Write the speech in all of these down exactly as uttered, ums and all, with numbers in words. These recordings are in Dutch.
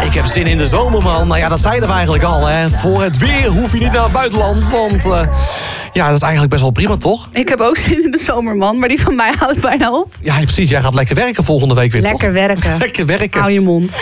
Ik heb zin in de zomer, man. Nou ja, dat zeiden we eigenlijk al, hè. Voor het weer hoef je niet naar het buitenland, want uh, ja, dat is eigenlijk best wel prima, toch? Ik heb ook zin in de zomer, man, maar die van mij houdt bijna op. Ja, precies. Jij gaat lekker werken volgende week weer, lekker toch? Werken. Lekker werken. Hou je mond.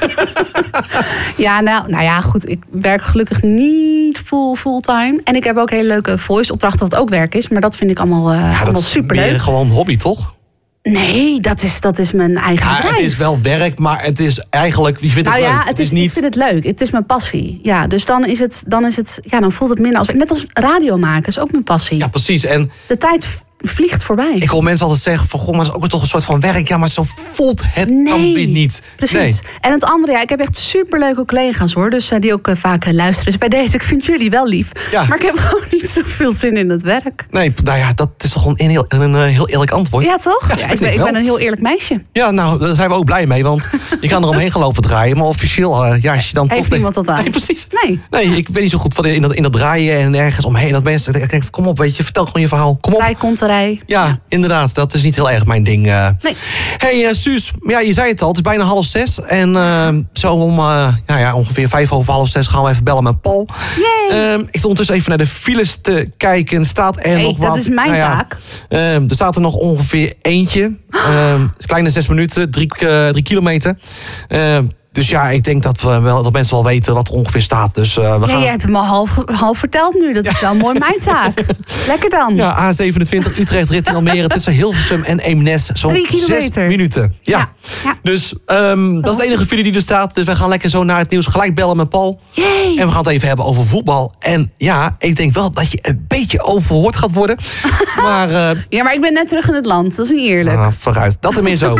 ja, nou, nou ja, goed. Ik werk gelukkig niet full, fulltime. En ik heb ook hele leuke voice-opdrachten wat ook werk is. Maar dat vind ik allemaal, uh, ja, allemaal superleuk. Dat is meer gewoon hobby, toch? Nee, dat is, dat is mijn eigen ja, bedrijf. Het is wel werk, maar het is eigenlijk... Wie vindt nou het ja, leuk? Het is, het is niet... ik vind het leuk. Het is mijn passie. Ja, dus dan is het, dan is het, ja, dan voelt het minder als... Net als radio maken is ook mijn passie. Ja, precies. En de tijd vliegt voorbij. Ik hoor mensen altijd zeggen van, goh, maar het is ook toch een soort van werk. Ja, maar zo voelt het nee, dan weer niet. Precies. Nee. En het andere, ja, ik heb echt superleuke collega's, hoor. Dus uh, die ook uh, vaak uh, luisteren. Dus bij deze, ik vind jullie wel lief. Ja. Maar ik heb gewoon niet zoveel zin in het werk. Nee, nou ja, dat is toch gewoon een heel, een, een heel eerlijk antwoord. Ja, toch? Ja, ja, ik, ben, ik ben een heel eerlijk meisje. Ja, nou, daar zijn we ook blij mee. Want je kan er omheen gelopen draaien. Maar officieel, uh, ja, als je dan Heeft toch... niemand dat aan? Nee, precies. Nee. Nee, ik ben niet zo goed van in dat, in dat draaien en ergens omheen. Dat mensen, ik denk, kom op, weet je, vertel gewoon je verhaal. Kom op. Rij, konterij. Ja, ja, inderdaad. Dat is niet heel erg mijn ding. Uh. Nee. Hey, uh, Suus, ja, je zei het al. Het is bijna half zes. En uh, zo om uh, ja, ja, ongeveer vijf over half zes gaan we even bellen met Paul. Uh, ik stond ondertussen even naar de files te kijken. Staat er hey, nog wat? Dat is mijn nou ja, taak. Uh, er staat er nog ongeveer eentje. Uh, kleine zes minuten, drie, uh, drie kilometer. Uh, Dus ja, ik denk dat, we wel, dat mensen wel weten wat er ongeveer staat. Dus, uh, we nee, gaan... je hebt hem al half, half verteld nu. Dat is wel mooi mijn taak. Lekker dan. Ja, A zevenentwintig, Utrecht, rit in Almere tussen Hilversum en Eemnes. Zo'n zes minuten. Ja. Ja. Ja. Dus um, dat is de enige file die er staat. Dus we gaan lekker zo naar het nieuws gelijk bellen met Paul. Yay. En we gaan het even hebben over voetbal. En ja, ik denk wel dat je een beetje overhoord gaat worden. Maar, uh... ja, maar ik ben net terug in het land. Dat is niet eerlijk. Ah, vooruit. Dat ermee zo.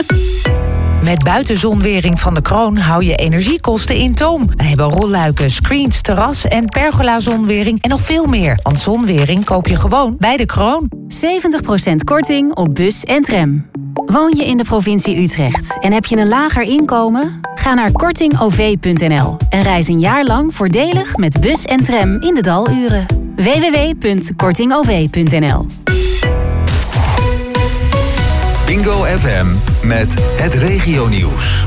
Met buitenzonwering van de Kroon hou je energiekosten in toom. We hebben rolluiken, screens, terras en pergola-zonwering en nog veel meer. Want zonwering koop je gewoon bij de Kroon. zeventig procent korting op bus en tram. Woon je in de provincie Utrecht en heb je een lager inkomen? Ga naar korting o v punt n l en reis een jaar lang voordelig met bus en tram in de daluren. w w w punt korting o v punt n l Bingo F M met het regionieuws.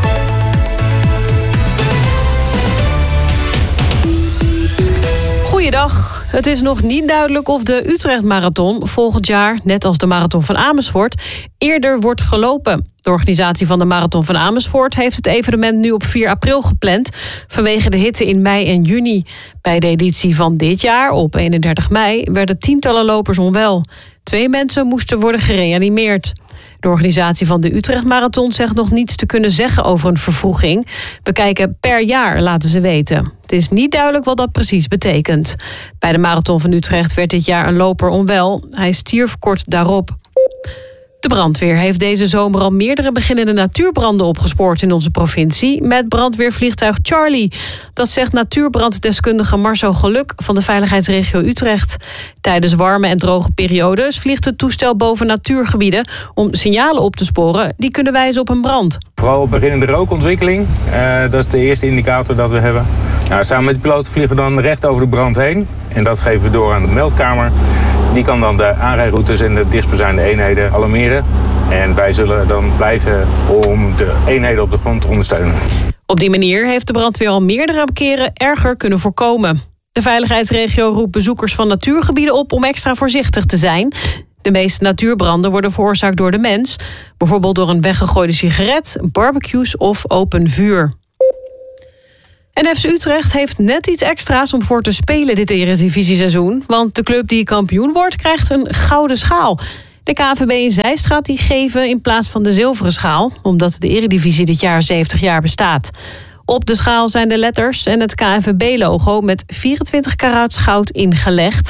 Goeiedag. Het is nog niet duidelijk of de Utrecht Marathon volgend jaar, net als de Marathon van Amersfoort, eerder wordt gelopen. De organisatie van de Marathon van Amersfoort heeft het evenement nu op vier april gepland, vanwege de hitte in mei en juni. Bij de editie van dit jaar, op eenendertig mei, werden tientallen lopers onwel. Twee mensen moesten worden gereanimeerd. De organisatie van de Utrecht Marathon zegt nog niets te kunnen zeggen over een vervroeging. We kijken per jaar, laten ze weten. Het is niet duidelijk wat dat precies betekent. Bij de Marathon van Utrecht werd dit jaar een loper onwel. Hij stierf kort daarop. De brandweer heeft deze zomer al meerdere beginnende natuurbranden opgespoord in onze provincie met brandweervliegtuig Charlie. Dat zegt natuurbranddeskundige Marcel Geluk van de veiligheidsregio Utrecht. Tijdens warme en droge periodes vliegt het toestel boven natuurgebieden om signalen op te sporen die kunnen wijzen op een brand. Vooral op beginnende rookontwikkeling, uh, dat is de eerste indicator dat we hebben. Nou, samen met de piloot vliegen we dan recht over de brand heen en dat geven we door aan de meldkamer. Die kan dan de aanrijroutes en de dichtstbijzijnde eenheden alarmeren. En wij zullen dan blijven om de eenheden op de grond te ondersteunen. Op die manier heeft de brandweer al meerdere keren erger kunnen voorkomen. De veiligheidsregio roept bezoekers van natuurgebieden op om extra voorzichtig te zijn. De meeste natuurbranden worden veroorzaakt door de mens. Bijvoorbeeld door een weggegooide sigaret, barbecues of open vuur. En F C Utrecht heeft net iets extra's om voor te spelen dit Eredivisie-seizoen. Want de club die kampioen wordt, krijgt een gouden schaal. De K N V B in Zeist gaat die geven in plaats van de zilveren schaal, omdat de Eredivisie dit jaar zeventig jaar bestaat. Op de schaal zijn de letters en het K N V B-logo met vierentwintig karats goud ingelegd.